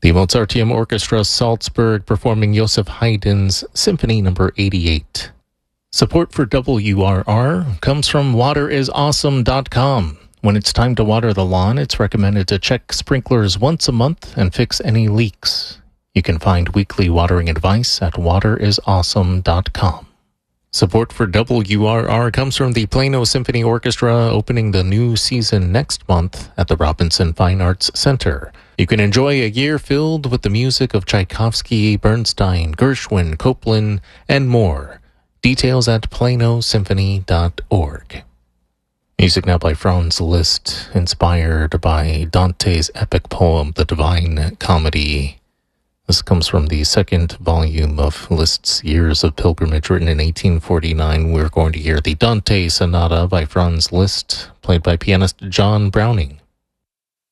The Mozarteum Orchestra Salzburg performing Joseph Haydn's Symphony No. 88. Support for WRR comes from waterisawesome.com. When it's time to water the lawn, it's recommended to check sprinklers once a month and fix any leaks. You can find weekly watering advice at waterisawesome.com. Support for WRR comes from the Plano Symphony Orchestra, opening the new season next month at the Robinson Fine Arts Center. You can enjoy a year filled with the music of Tchaikovsky, Bernstein, Gershwin, Copland, and more. Details at planosymphony.org. Music now by Franz Liszt, inspired by Dante's epic poem, The Divine Comedy. This comes from the second volume of Liszt's Years of Pilgrimage, written in 1849. We're going to hear the Dante Sonata by Franz Liszt, played by pianist John Browning.